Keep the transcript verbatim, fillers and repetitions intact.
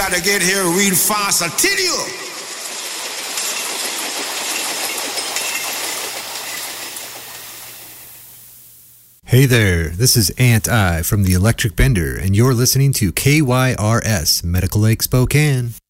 got to get here real fast. I tell you. Hey there, this is Ant I from the Electric Bender, and you're listening to K Y R S, Medical Lake Spokane.